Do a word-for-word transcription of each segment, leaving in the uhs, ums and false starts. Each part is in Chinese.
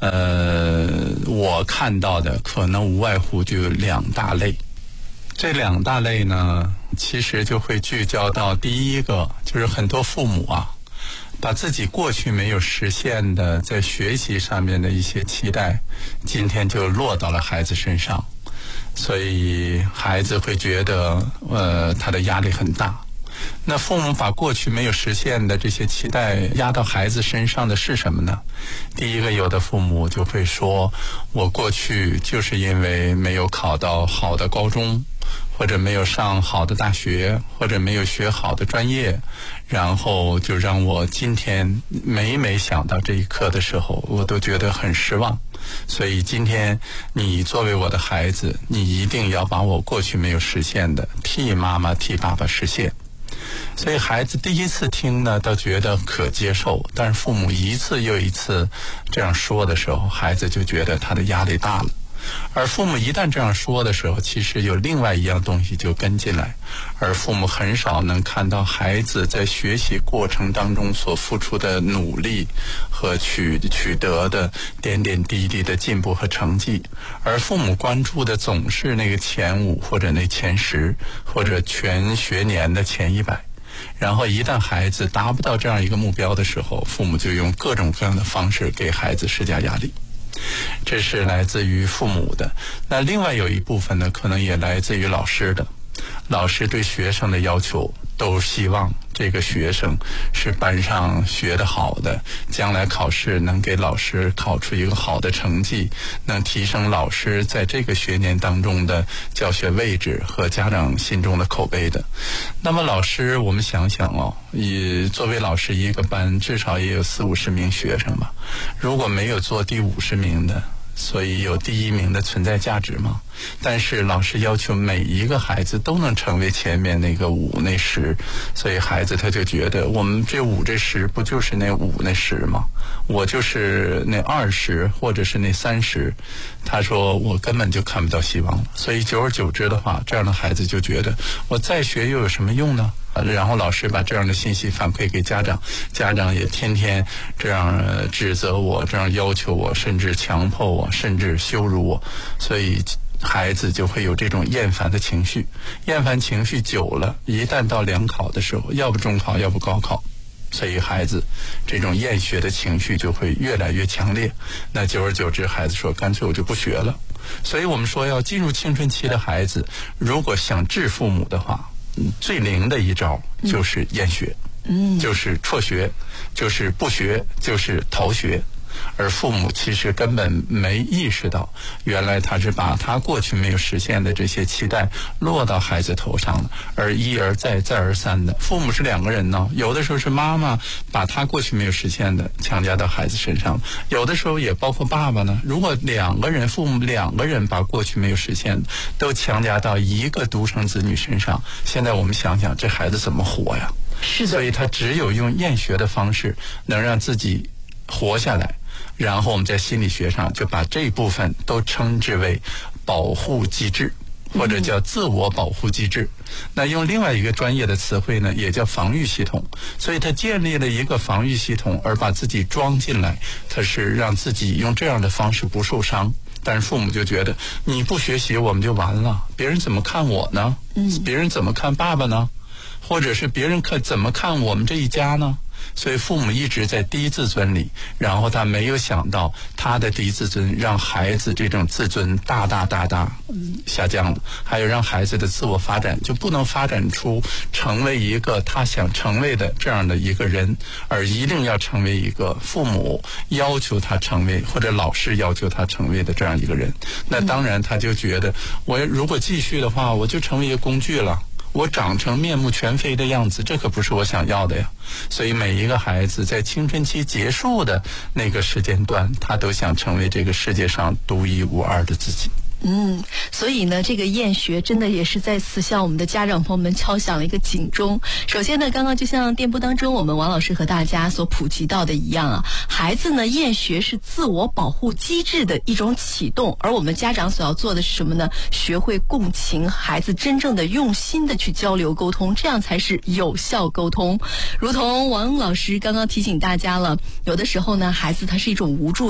呃，我看到的可能无外乎就有两大类。这两大类呢，其实就会聚焦到第一个，就是很多父母啊，把自己过去没有实现的在学习上面的一些期待，今天就落到了孩子身上，所以孩子会觉得呃他的压力很大。那父母把过去没有实现的这些期待压到孩子身上的是什么呢？第一个，有的父母就会说，我过去就是因为没有考到好的高中，或者没有上好的大学，或者没有学好的专业，然后就让我今天每每想到这一刻的时候，我都觉得很失望。所以今天你作为我的孩子，你一定要把我过去没有实现的替妈妈替爸爸实现。所以孩子第一次听呢，倒觉得可接受，但是父母一次又一次这样说的时候，孩子就觉得他的压力大了。而父母一旦这样说的时候，其实有另外一样东西就跟进来，而父母很少能看到孩子在学习过程当中所付出的努力和取取得的点点滴滴的进步和成绩，而父母关注的总是那个前五或者那前十或者全学年的前一百。然后一旦孩子达不到这样一个目标的时候，父母就用各种各样的方式给孩子施加压力。这是来自于父母的。那另外有一部分呢，可能也来自于老师的。老师对学生的要求都希望这个学生是班上学得好的，将来考试能给老师考出一个好的成绩，能提升老师在这个学年当中的教学位置和家长心中的口碑的。那么老师，我们想想哦，以作为老师一个班至少也有四五十名学生吧，如果没有做第五十名的，所以有第一名的存在价值吗？但是老师要求每一个孩子都能成为前面那个五那十，所以孩子他就觉得我们这五这十不就是那五那十吗？我就是那二十或者是那三十，他说我根本就看不到希望了。所以久而久之的话，这样的孩子就觉得我再学又有什么用呢？然后老师把这样的信息反馈给家长，家长也天天这样指责我，这样要求我，甚至强迫我，甚至羞辱我，所以孩子就会有这种厌烦的情绪。厌烦情绪久了，一旦到联考的时候，要不中考要不高考，所以孩子这种厌学的情绪就会越来越强烈。那久而久之，孩子说干脆我就不学了。所以我们说要进入青春期的孩子，如果想治父母的话，最灵的一招就是厌学，嗯，就是辍学，就是不学，就是逃学。而父母其实根本没意识到，原来他是把他过去没有实现的这些期待落到孩子头上了，而一而再再而三的。父母是两个人呢，有的时候是妈妈把他过去没有实现的强加到孩子身上，有的时候也包括爸爸呢。如果两个人父母两个人把过去没有实现的都强加到一个独生子女身上，现在我们想想这孩子怎么活呀？ 是的。 所以他只有用厌学的方式能让自己活下来。然后我们在心理学上就把这一部分都称之为保护机制，或者叫自我保护机制。那用另外一个专业的词汇呢，也叫防御系统。所以他建立了一个防御系统，而把自己装进来，他是让自己用这样的方式不受伤。但是父母就觉得你不学习我们就完了，别人怎么看我呢？嗯，别人怎么看爸爸呢？或者是别人看怎么看我们这一家呢？所以父母一直在低自尊里，然后他没有想到他的低自尊让孩子这种自尊大大大大下降了，还有让孩子的自我发展就不能发展出成为一个他想成为的这样的一个人，而一定要成为一个父母要求他成为或者老师要求他成为的这样一个人。那当然他就觉得我如果继续的话，我就成为一个工具了，我长成面目全非的样子，这可不是我想要的呀。所以每一个孩子在青春期结束的那个时间段，他都想成为这个世界上独一无二的自己。 嗯，所以呢，这个厌学真的也是在此向我们的家长朋友们敲响了一个警钟。首先呢，刚刚就像电波当中我们王老师和大家所普及到的一样啊，孩子呢厌学是自我保护机制的一种启动，而我们家长所要做的是什么呢？学会共情孩子，真正的用心的去交流沟通，这样才是有效沟通。如同王老师刚刚提醒大家了，有的时候呢，孩子他是一种无助的，他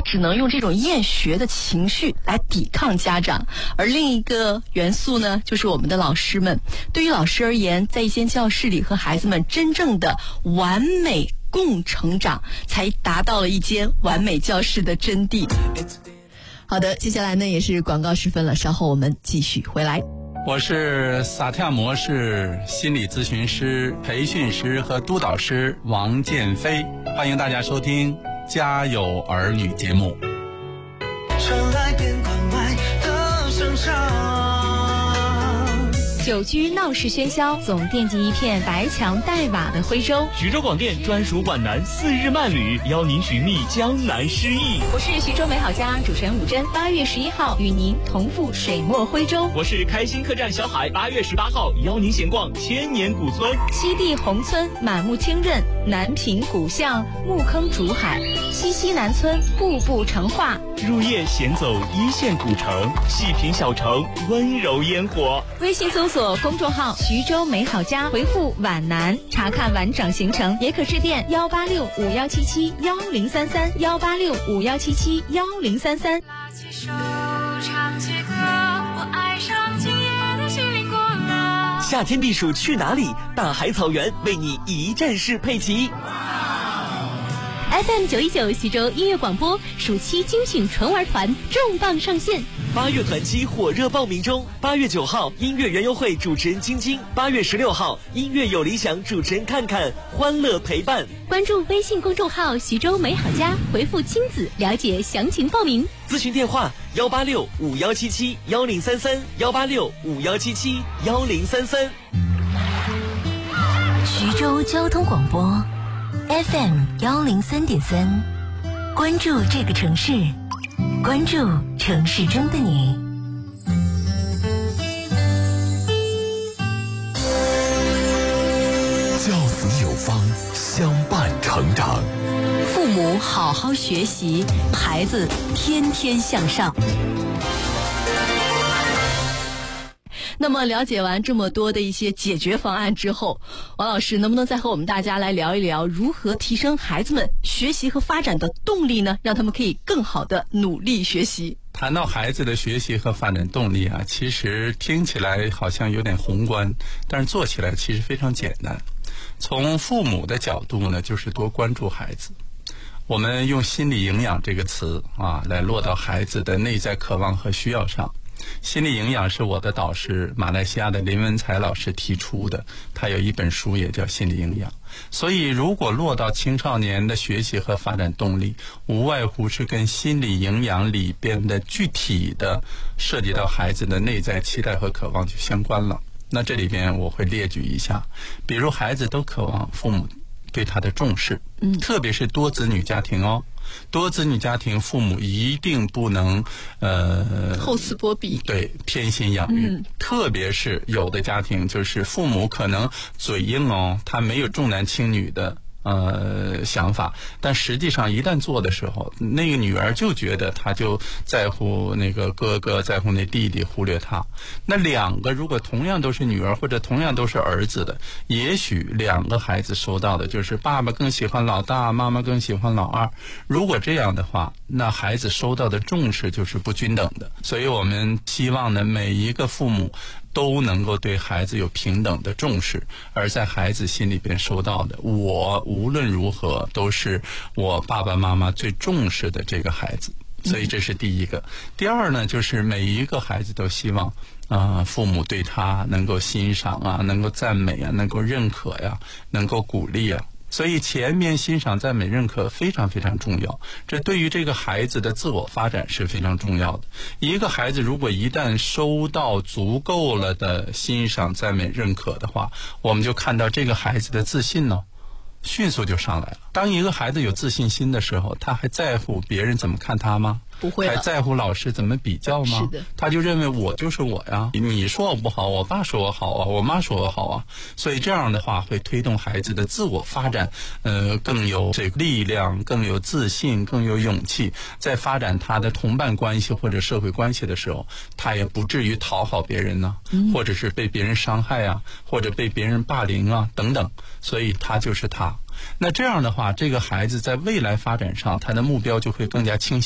只能用这种厌学的情绪来抵抗家长。而另一个元素呢，就是我们的老师们。对于老师而言，在一间教室里和孩子们真正的完美共成长，才达到了一间完美教室的真谛。好的，接下来呢也是广告时分了，稍后我们继续回来。 我是萨提亚模式心理咨询师、培训师和督导师王建飞，欢迎大家收听《家有儿女》节目。 传来电关外的声响， 久居闹市喧嚣，总惦记一片白墙黛瓦的徽州。 徐州广电专属皖南四日漫旅，邀您寻觅江南诗意。 我是徐州美好家主持人武珍，八月十一号与您同赴水墨徽州。 我是开心客栈小海，八月十八号邀您闲逛千年古村。 西递宏村满目清润，南平古巷木坑竹海，西西南村步步成画。 入夜闲走一线古城，细品小城温柔烟火。 微信搜索公众号徐州美好家，回复皖南查看完整行程，也可致电幺八六五幺七七幺零三三幺八六五幺七七幺零三三。 拉起手唱起歌，我爱上今夜的心灵过了。 夏天避暑去哪里？大海草原为你一站式配齐。 F M 九一九徐州音乐广播暑期精选纯玩团重磅上线， 八月团期火热报名中。八月九号音乐园游会主持人晶晶，八月十六号音乐有理想主持人看看，欢乐陪伴。 关注微信公众号徐州美好家，回复亲子了解详情报名。 咨询电话幺八六五幺七七幺零三三幺八六五幺七七幺零三三。 徐州交通广播 F M 幺零三点三，关注这个城市，关注城市中的你。 教子有方，相伴成长。 父母好好学习，孩子天天向上。 那么了解完这么多的一些解决方案之后，王老师能不能再和我们大家来聊一聊如何提升孩子们学习和发展的动力呢？让他们可以更好的努力学习。 谈到孩子的学习和发展动力啊，其实听起来好像有点宏观，但是做起来其实非常简单。从父母的角度呢，就是多关注孩子。我们用心理营养这个词啊，来落到孩子的内在渴望和需要上。心理营养是我的导师马来西亚的林文才老师提出的，他有一本书也叫心理营养。所以如果落到青少年的学习和发展动力，无外乎是跟心理营养里边的具体的涉及到孩子的内在期待和渴望就相关了。那这里边我会列举一下，比如孩子都渴望父母对他的重视，嗯，特别是多子女家庭哦。多子女家庭，父母一定不能呃厚此薄彼， 对，偏心养育、 嗯。 特别是有的家庭，就是父母可能嘴硬哦，他没有重男轻女的呃想法，但实际上一旦做的时候，那个女儿就觉得他就在乎那个哥哥，在乎那弟弟，忽略他。那两个如果同样都是女儿或者同样都是儿子的，也许两个孩子收到的就是爸爸更喜欢老大，妈妈更喜欢老二。如果这样的话，那孩子收到的重视就是不均等的。所以我们希望呢，每一个父母都能够对孩子有平等的重视，而在孩子心里边收到的，我无论如何都是我爸爸妈妈最重视的这个孩子。所以这是第一个。第二呢，就是每一个孩子都希望啊、呃，父母对他能够欣赏啊，能够赞美啊，能够认可呀，能够鼓励啊。所以前面欣赏、赞美、认可非常非常重要，这对于这个孩子的自我发展是非常重要的。一个孩子如果一旦收到足够了的欣赏、赞美、认可的话，我们就看到这个孩子的自信呢，迅速就上来了。当一个孩子有自信心的时候，他还在乎别人怎么看他吗？ 不会了。 还在乎老师怎么比较吗？ 是的。 他就认为我就是我呀，你说我不好，我爸说我好啊，我妈说我好啊。所以这样的话会推动孩子的自我发展，呃，更有这个力量，更有自信，更有勇气。在发展他的同伴关系或者社会关系的时候，他也不至于讨好别人呢、啊嗯，或者是被别人伤害啊，或者被别人霸凌啊等等。所以他就是他。那这样的话，这个孩子在未来发展上，他的目标就会更加清晰。